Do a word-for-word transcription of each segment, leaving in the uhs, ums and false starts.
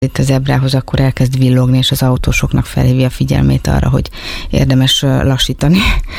itt az zebrához, akkor elkezd villogni, és az autósoknak felhívja a figyelmét arra, hogy érdemes lassítani,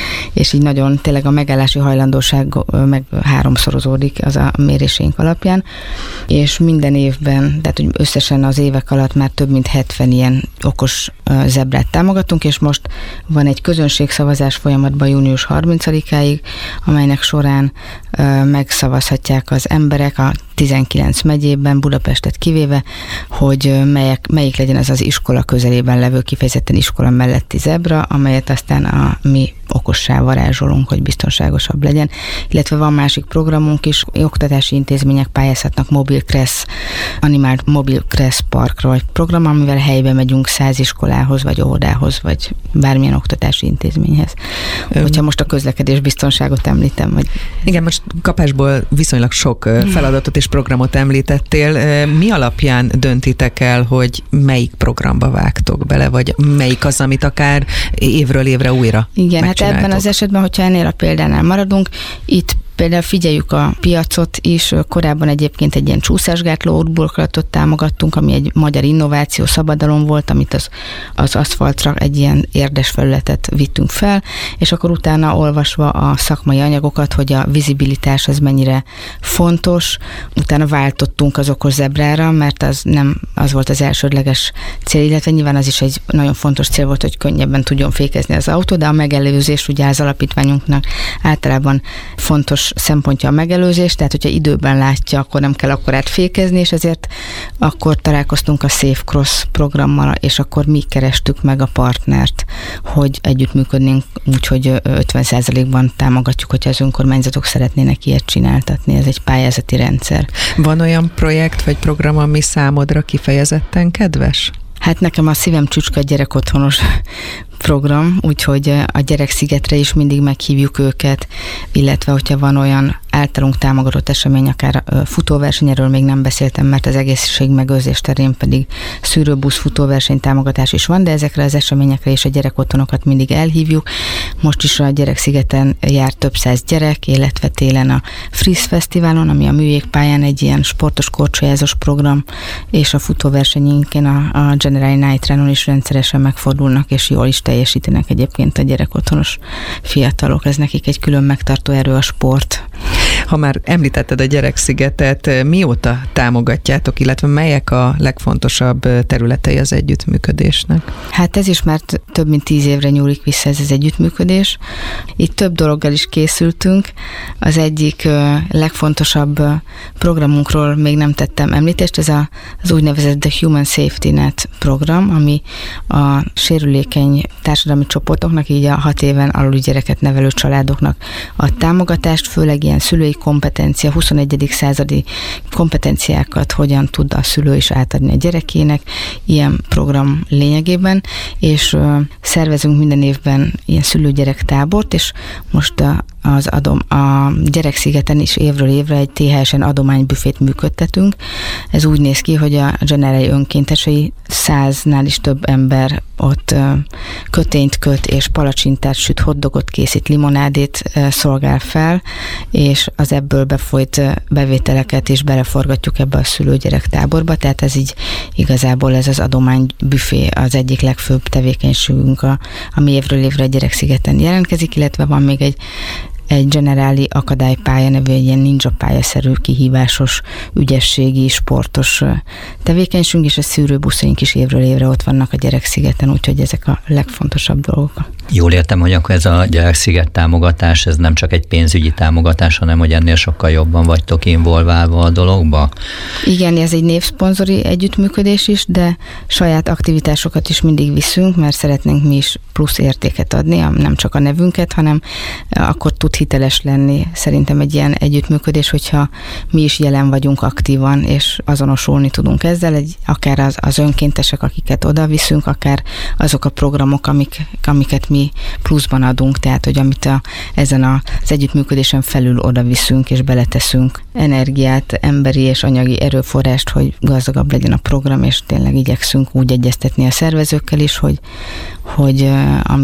és így nagyon tényleg a megállási hajlandóság meg háromszorozódik az a méréseink alapján, és minden évben, tehát hogy összesen az évek alatt már több mint hetven ilyen okos zebrát támogatunk, és most van egy közönségszavazás folyamatban június harmincadikáig, amelynek során megszavazhatják az emberek a tizenkilenc megyében, Budapestet kivéve, hogy melyek, melyik legyen az az iskola közelében levő, kifejezetten iskola melletti zebra, amelyet aztán a mi okossá varázsolunk, hogy biztonságosabb legyen. Illetve van másik programunk is, oktatási intézmények pályázhatnak mobil kressz, animált mobil kressz parkra, vagy program, amivel helybe megyünk száz iskolához, vagy óvodához, vagy bármilyen oktatási intézményhez. Öm. Hogyha most a közlekedés biztonságot említem, vagy... Igen, most kapásból viszonylag sok feladatot és programot említettél. Mi alapján döntitek el, hogy melyik programba vágtok bele, vagy melyik az, amit akár évről évre újra Igen, hát ebben az esetben, hogyha ennél a példánál maradunk, itt például figyeljük a piacot is, korábban egyébként egy ilyen csúszásgátló útburkolatot támogattunk, ami egy magyar innováció, szabadalom volt, amit az, az aszfaltra egy ilyen érdes felületet vittünk fel, és akkor utána olvasva a szakmai anyagokat, hogy a vizibilitás az mennyire fontos, utána váltottunk az okos zebrára, mert az nem az volt az elsődleges cél, illetve nyilván az is egy nagyon fontos cél volt, hogy könnyebben tudjon fékezni az autó, de a megelőzés ugye az alapítványunknak általában fontos szempontja a megelőzés, tehát hogyha időben látja, akkor nem kell akkorát fékezni, és ezért akkor találkoztunk a Safe Cross programmal, és akkor mi kerestük meg a partnert, hogy együttműködnénk úgy, hogy ötven százalékban támogatjuk, hogyha az önkormányzatok szeretnének ilyet csináltatni. Ez egy pályázati rendszer. Van olyan projekt vagy program, ami számodra kifejezetten kedves? Hát nekem a szívem csücske a gyerekotthonos program, úgyhogy a Gyerekszigetre is mindig meghívjuk őket, illetve hogyha van olyan általunk támogatott esemény, akár futóverseny, erről még nem beszéltem, mert az egészségmegőrzés terén pedig szűrőbusz futóverseny támogatás is van, de ezekre az eseményekre és a gyerekotthonokat mindig elhívjuk. Most is a Gyerekszigeten jár több száz gyerek, illetve télen a Friss Fesztiválon, ami a műjégpályán egy ilyen sportos korcsolyázós program, és a futóversenyinken a, a General Night Runon is rendszeresen megfordulnak, és jól is teljesítenek egyébként a gyerekotthonos fiatalok. Ez nekik egy külön megtartó erő a sport. Ha már említetted a Gyerekszigetet, mióta támogatjátok, illetve melyek a legfontosabb területei az együttműködésnek? Hát ez is már több mint tíz évre nyúlik vissza ez az együttműködés. Itt több dologgal is készültünk. Az egyik legfontosabb programunkról még nem tettem említést, ez a, az úgynevezett The Human Safety Net program, ami a sérülékeny társadalmi csoportoknak, így a hat éven aluli gyereket nevelő családoknak ad támogatást, főleg ilyen szülői kompetencia, huszonegyedik századi kompetenciákat hogyan tud a szülő is átadni a gyerekének, ilyen program lényegében, és uh, szervezünk minden évben ilyen szülő-gyerek tábort, és most a az adom, a Gyerekszigeten is évről évre egy té há es-en adománybüfét működtetünk. Ez úgy néz ki, hogy a Generali önkéntesei száznál is több ember ott kötényt köt, és palacsintát süt, hotdogot készít, limonádét szolgál fel, és az ebből befolyt bevételeket is beleforgatjuk ebbe a szülő-gyerek táborba, tehát ez így igazából ez az adománybüfé az egyik legfőbb tevékenységünk, a, ami évről évre a Gyerekszigeten jelentkezik, illetve van még egy egy generáli akadálypálya nevű, egy ilyen ninja pályaszerű, kihívásos, ügyességi, sportos tevékenységünk, és a szűrőbuszaink is évről évre ott vannak a Gyerekszigeten, úgyhogy ezek a legfontosabb dolgok. Jól értem, hogy akkor ez a Gyereksziget támogatás, ez nem csak egy pénzügyi támogatás, hanem hogy ennél sokkal jobban vagytok involválva a dologba? Igen, ez egy névszponzori együttműködés is, de saját aktivitásokat is mindig viszünk, mert szeretnénk mi is plusz értéket adni, nem csak a nevünket, hanem akkor tud hiteles lenni szerintem egy ilyen együttműködés, hogyha mi is jelen vagyunk aktívan, és azonosulni tudunk ezzel, egy, akár az, az önkéntesek, akiket oda viszünk, akár azok a programok, amik, amiket mi pluszban adunk, tehát hogy amit a, ezen az együttműködésen felül oda viszünk és beleteszünk energiát, emberi és anyagi erőforrást, hogy gazdagabb legyen a program, és tényleg igyekszünk úgy egyeztetni a szervezőkkel is, hogy, hogy ami ott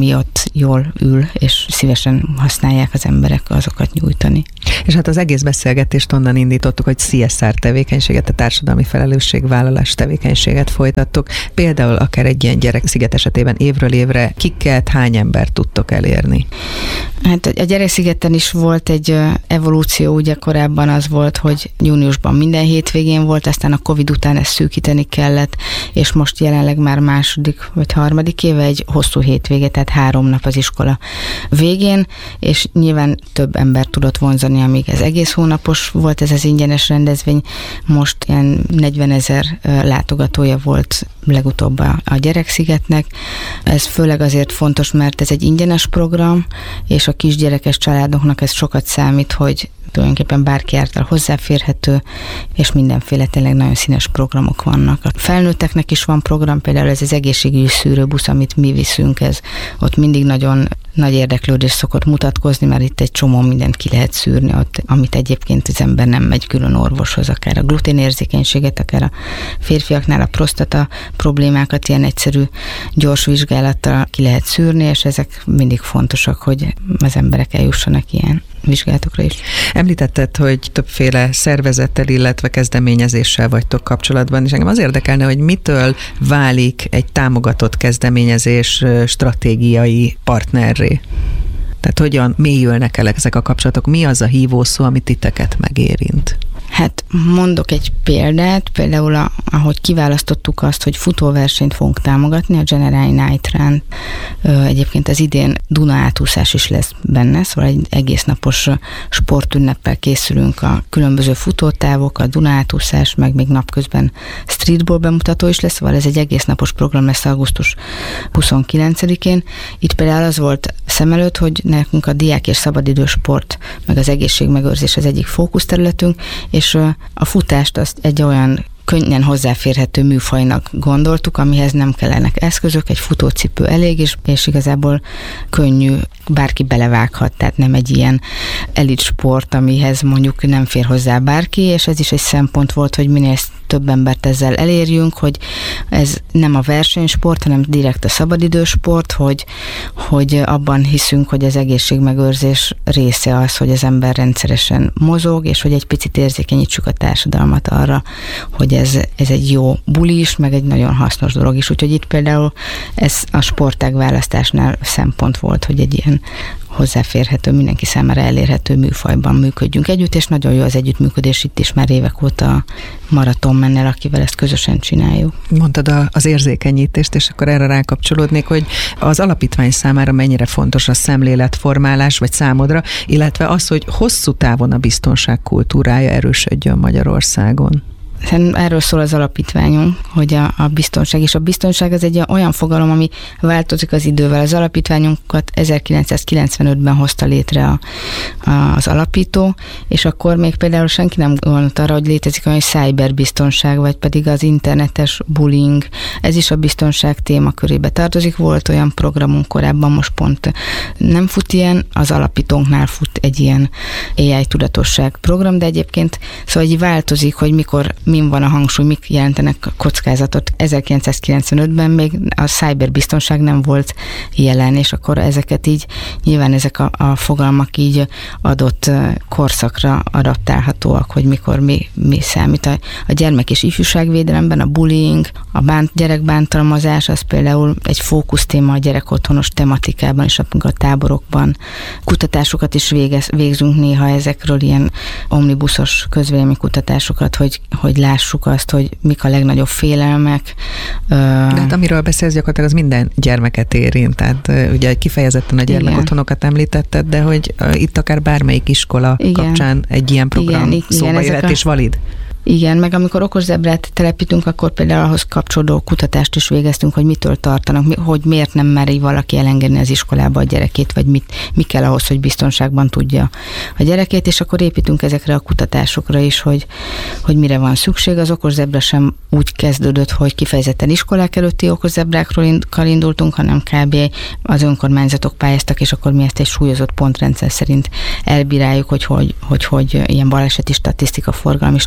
jól ül, és szívesen használják az emberek azokat nyújtani. És hát az egész beszélgetést onnan indítottuk, hogy C S R tevékenységet, a társadalmi felelősségvállalás tevékenységet folytattuk. Például akár egy ilyen gyereksziget esetében évről évre kiket, hány embert tudtok elérni? Hát a Gyerekszigeten is volt egy evolúció, ugye korábban az volt, hogy júniusban minden hétvégén volt, aztán a Covid után ezt szűkíteni kellett, és most jelenleg már második vagy harmadik éve egy hosszú hétvége, tehát három nap az iskola végén, és nyilván több ember tudott vonzani, amíg ez egész hónapos volt ez az ingyenes rendezvény, most ilyen negyvenezer látogatója volt legutóbb a Gyerekszigetnek. Ez főleg azért fontos, mert ez egy ingyenes program, és a kisgyerekes családoknak ez sokat számít, hogy tulajdonképpen bárki által hozzáférhető, és mindenféle tényleg nagyon színes programok vannak. A felnőtteknek is van program, például ez az egészségügyi szűrőbusz, amit mi viszünk, ez ott mindig nagyon nagy érdeklődés szokott mutatkozni, mert itt egy csomó mindent ki lehet szűrni, ott, amit egyébként az ember nem megy külön orvoshoz, akár a gluténérzékenységet, akár a férfiaknál a prostata problémákat ilyen egyszerű, gyors vizsgálattal ki lehet szűrni, és ezek mindig fontosak, hogy az emberek eljussanak ilyen vizsgálatokra is. Említetted, hogy többféle szervezettel, illetve kezdeményezéssel vagytok kapcsolatban, és engem az érdekelne, hogy mitől válik egy támogatott kezdeményezés stratégiai partnerré? Tehát hogyan mélyülnek el ezek a kapcsolatok? Mi az a hívószó, ami titeket megérint? Hát mondok egy példát, például a, ahogy kiválasztottuk azt, hogy futóversenyt fogunk támogatni, a General Night Run. Egyébként az idén Duna átúszás is lesz benne, szóval egy egész napos sportünneppel készülünk a különböző futótávok, a Duna átúszás, meg még napközben streetball bemutató is lesz, szóval ez egy egész napos program lesz augusztus huszonkilencedikén. Itt például az volt szem előtt, hogy nekünk a diák és szabadidősport, meg az egészségmegőrzés az egyik fókuszterületünk, és a futást azt egy olyan könnyen hozzáférhető műfajnak gondoltuk, amihez nem kellenek eszközök, egy futócipő elég, és, és igazából könnyű, bárki belevághat, tehát nem egy ilyen elit sport, amihez mondjuk nem fér hozzá bárki, és ez is egy szempont volt, hogy minél több embert ezzel elérjünk, hogy ez nem a versenysport, hanem direkt a szabadidősport, hogy, hogy abban hiszünk, hogy az egészségmegőrzés része az, hogy az ember rendszeresen mozog, és hogy egy picit érzékenyítsük a társadalmat arra, hogy ez, ez egy jó buli is, meg egy nagyon hasznos dolog is. Úgyhogy itt például ez a sportág választásnál szempont volt, hogy egy ilyen hozzáférhető, mindenki számára elérhető műfajban működjünk együtt, és nagyon jó az együttműködés itt is már évek óta Marathonmannel, akivel ezt közösen csináljuk. Mondtad a, az érzékenyítést, és akkor erre rákapcsolódnék, hogy az alapítvány számára mennyire fontos a szemléletformálás, vagy számodra, illetve az, hogy hosszú távon a biztonság kultúrája erősödjön Magyarországon. Erről szól az alapítványunk, hogy a, a biztonság, és a biztonság az egy olyan fogalom, ami változik az idővel. Az alapítványunkat ezerkilencszázkilencvenötben hozta létre a, a, az alapító, és akkor még például senki nem gondolt arra, hogy létezik olyan cyberbiztonság, vagy pedig az internetes bullying. Ez is a biztonság témakörébe tartozik. Volt olyan programunk korábban, most pont nem fut ilyen, az alapítónknál fut egy ilyen á i tudatosság program, de egyébként szóval így változik, hogy mikor min van a hangsúly, mik jelentenek kockázatot. ezerkilencszázkilencvenötben még a cyberbiztonság nem volt jelen, és akkor ezeket így, nyilván ezek a, a fogalmak így adott korszakra adaptálhatóak, hogy mikor mi, mi számít. A, a gyermek- és ifjúságvédelemben a bullying, a bánt, gyerekbántalmazás, az például egy fókusztéma a gyerekotthonos tematikában, és a táborokban. Kutatásokat is végez, végzünk néha ezekről, ilyen omnibuszos közvéleménykutatásokat, hogy, hogy lássuk azt, hogy mik a legnagyobb félelmek. De hát amiről beszélsz, gyakorlatilag az minden gyermeket érint, tehát ugye kifejezetten a gyermekotthonokat említetted, de hogy itt akár bármelyik iskola igen. kapcsán egy ilyen program igen, szóba jöhet a... és valid. Igen, meg amikor okoszebrát telepítünk, akkor például ahhoz kapcsolódó kutatást is végeztünk, hogy mitől tartanak, hogy miért nem meri valaki elengedni az iskolába a gyerekét, vagy mit, mi kell ahhoz, hogy biztonságban tudja a gyerekét, és akkor építünk ezekre a kutatásokra is, hogy, hogy mire van szükség. Az okoszebra sem úgy kezdődött, hogy kifejezetten iskolák előtti okoszebrákról indultunk, hanem kb. Az önkormányzatok pályáztak, és akkor mi ezt egy súlyozott pontrendszer szerint elbíráljuk, hogy hogy, hogy, hogy ilyen baleseti statisztika, forgalmi statisztika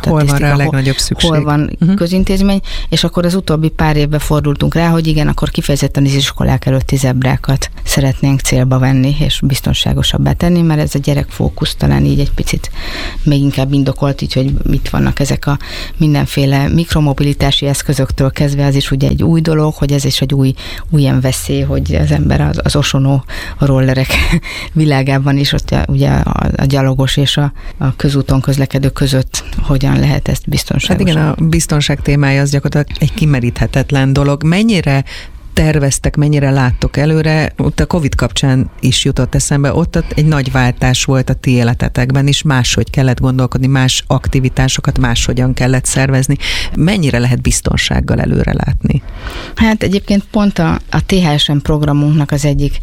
a legnagyobb szükség. Hol van uh-huh. közintézmény, és akkor az utóbbi pár évben fordultunk rá, hogy igen, akkor kifejezetten az iskolák előtti zebrákat szeretnénk célba venni, és biztonságosabbá tenni, mert ez a gyerekfókusz talán így egy picit még inkább indokolt, így, hogy mit vannak ezek a mindenféle mikromobilitási eszközöktől kezdve, az is ugye egy új dolog, hogy ez is egy új, új ilyen veszély, hogy az ember az, az osonó a rollerek világában is, ott ugye a, a gyalogos és a, a közúton közlekedő között hogyan lehet ezt biztonságosan. Hát igen, a biztonság témája az gyakorlatilag egy kimeríthetetlen dolog. Mennyire terveztek, mennyire láttok előre? Ott a Covid kapcsán is jutott eszembe, ott, ott egy nagy váltás volt a ti életetekben is, máshogy kellett gondolkodni, más aktivitásokat máshogyan kellett szervezni. Mennyire lehet biztonsággal előre látni? Hát egyébként pont a, a té há es em programunknak az egyik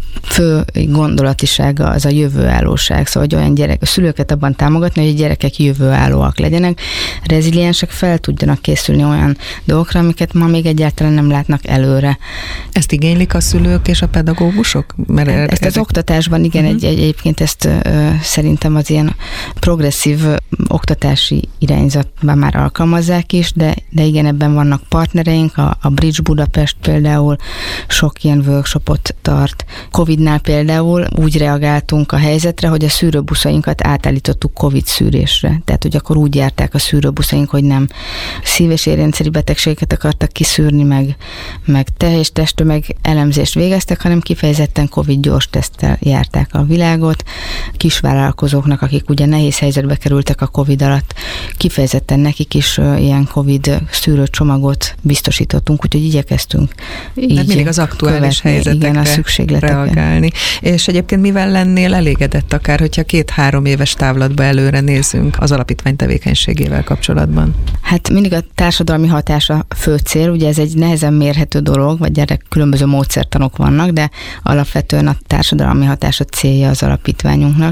fő gondolatisága az a jövőállóság, szóval hogy olyan gyerek, a szülőket abban támogatni, hogy a gyerekek jövőállóak legyenek, reziliensek, fel tudjanak készülni olyan dolgokra, amiket ma még egyáltalán nem látnak előre. Ezt igénylik a szülők és a pedagógusok? Mert ezt ezek... az oktatásban igen, uh-huh. egy, egy, egyébként ezt ö, szerintem az ilyen progresszív ö, oktatási irányzatban már alkalmazzák is, de, de igen, ebben vannak partnereink, a, a Bridge Budapest például sok ilyen workshopot tart. Covidnál például úgy reagáltunk a helyzetre, hogy a szűrőbuszainkat átállítottuk Covid szűrésre. Tehát, hogy akkor úgy járták a szűrőbuszaink, hogy nem szív- és érrendszeri betegségeket akartak kiszűrni, meg, meg teljes testtömeg elemzést végeztek, hanem kifejezetten Covid gyors teszttel járták a világot. Kisvállalkozóknak, akik ugye nehéz helyzetbe kerültek a Covid alatt, kifejezetten nekik is ilyen Covid szűrőcsomagot biztosítottunk, úgyhogy igyekeztünk így mindig az aktuális helyzetekre igen, a szükségletekre reagálni. És egyébként mivel lennél elégedett akár, hogyha két-három éves távlatba előre nézünk az alapítvány tevékenységével kapcsolatban? Hát mindig a társadalmi hatás a fő cél, ugye ez egy nehezen mérhető dolog, vagy erre különböző módszertanok vannak, de alapvetően a társadalmi hatás a célja az alapítványunknak,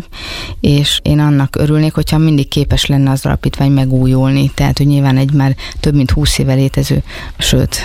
és én annak örülnék, hogyha mindig képes lenne az alapítvány megújulni, tehát hogy nyilván egy már több mint húsz éve létező, sőt,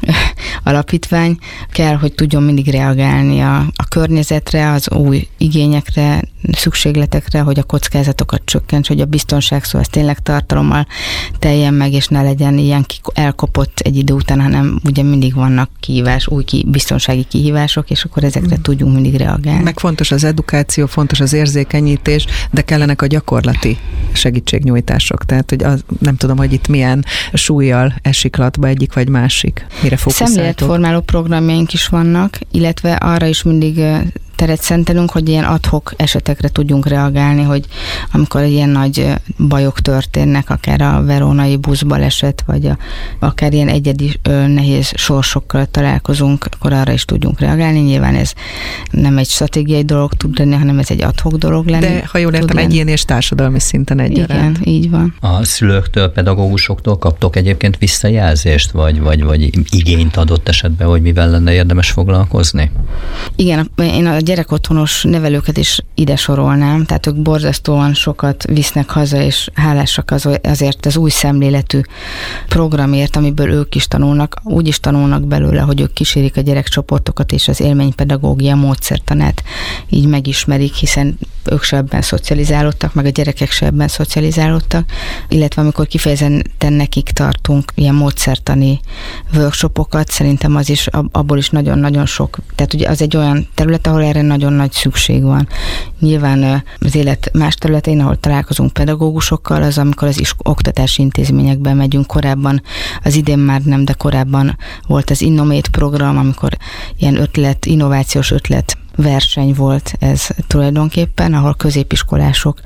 alapítvány kell, hogy tudjon mindig reagálni a, a környezetre, az új igényekre, szükségletekre, hogy a kockázatokat csökkents, hogy a biztonság szó az tényleg tartalommal teljen meg, és ne legyen ilyen elkopott egy idő után, hanem ugye mindig vannak kihívás, új ki, biztonsági kihívások, és akkor ezekre mm. tudjunk mindig reagálni. Meg fontos az edukáció, fontos az érzékenyítés, de kellenek a gyakorlati segítségnyújtások. Tehát, hogy az, nem tudom, hogy itt milyen súlyjal esik latba egyik vagy másik. Mire fókuszáltok? Szemléletformáló programjaink is vannak, illetve arra is mindig teret szentelünk, hogy ilyen ad-hoc esetekre tudjunk reagálni, hogy amikor ilyen nagy bajok történnek, akár a verónai buszbaleset, vagy a, akár ilyen egyedi ö, nehéz sorsokkal találkozunk, akkor arra is tudjunk reagálni. Nyilván ez nem egy stratégiai dolog tud lenni, hanem ez egy ad-hoc dolog lenni. De ha jól értem, egyén és társadalmi szinten egyaránt. Igen, így van. A szülőktől, pedagógusoktól kaptok egyébként visszajelzést, vagy, vagy, vagy igényt adott esetben, hogy mivel lenne érdemes foglalkozni? Igen, én a gyerekotthonos nevelőket is ide sorolnám, tehát ők borzasztóan sokat visznek haza, és hálásak az, azért az új szemléletű programért, amiből ők is tanulnak, úgy is tanulnak belőle, hogy ők kísérik a gyerekcsoportokat, és az élménypedagógia módszertanát így megismerik, hiszen ők se ebben szocializálódtak, meg a gyerekek se ebben szocializálódtak, illetve amikor kifejezetten nekik tartunk ilyen módszertani workshopokat, szerintem az is, abból is nagyon-nagyon sok, tehát ugye az egy olyan terület, ahol erre nagyon nagy szükség van. Nyilván az élet más területein, ahol találkozunk pedagógusokkal, az amikor az is oktatási intézményekben megyünk. Korábban, az idén már nem, de korábban volt az Innomate program, amikor ilyen ötlet, innovációs ötlet verseny volt ez tulajdonképpen, ahol középiskolások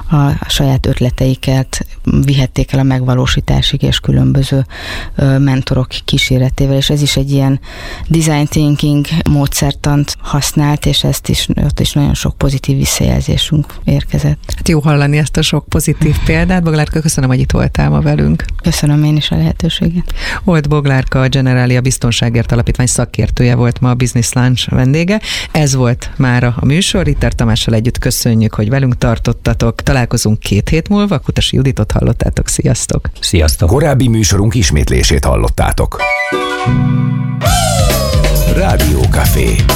a saját ötleteiket vihették el a megvalósításig, és különböző mentorok kíséretével, és ez is egy ilyen design thinking módszertant használt, és ezt is, ott is nagyon sok pozitív visszajelzésünk érkezett. Hát jó hallani ezt a sok pozitív példát. Boglárka, köszönöm, hogy itt voltál ma velünk. Köszönöm én is a lehetőséget. Old Boglárka, a Generalia Biztonságért Alapítvány szakértője volt ma a Business Lunch vendége. Ez volt mára a műsor. Ritter Tamással együtt köszönjük, hogy velünk tartottatok. Találkozunk két hét múlva. Kutasi Juditot hallottátok. Sziasztok! Sziasztok! Korábbi műsorunk ismétlését hallottátok. Rádió Café.